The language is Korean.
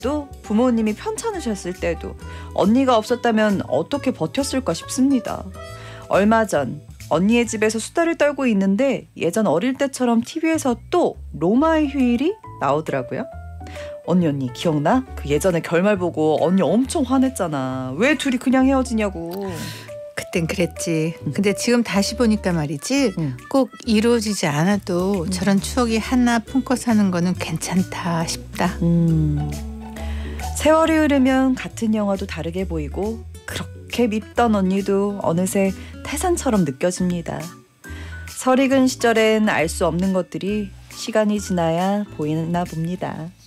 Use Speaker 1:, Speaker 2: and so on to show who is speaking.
Speaker 1: 때도 부모님이 편찮으셨을 때도 언니가 없었다면 어떻게 버텼을까 싶습니다. 얼마 전 언니의 집에서 수다를 떨고 있는데 예전 어릴 때처럼 TV에서 또 로마의 휴일이 나오더라고요. 언니 기억나? 그 예전에 결말 보고 언니 엄청 화냈잖아. 왜 둘이 그냥 헤어지냐고.
Speaker 2: 그땐 그랬지. 근데 지금 다시 보니까 말이지 꼭 이루어지지 않아도 저런 추억이 하나 품고 사는 거는 괜찮다 싶다.
Speaker 1: 세월이 흐르면 같은 영화도 다르게 보이고 그렇게 밉던 언니도 어느새 태산처럼 느껴집니다. 설익은 시절엔 알 수 없는 것들이 시간이 지나야 보이나 봅니다.